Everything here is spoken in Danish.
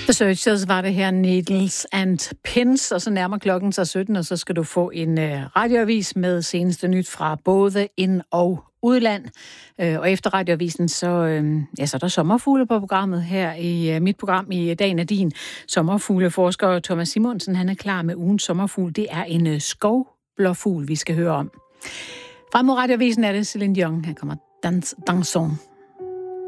The Searchers var det her, Needles and Pins, og så nærmer klokken sig 17, og så skal du få en radioavis med seneste nyt fra både ind- og udland. Og efter radioavisen, så er der sommerfugle på programmet her i mit program i Dagen er din. Sommerfugleforsker Thomas Simonsen, han er klar med ugens sommerfugl. Det er en skovblåfugl, vi skal høre om. Frem mod radioavisen er det Celine Dion. Her kommer Dansons.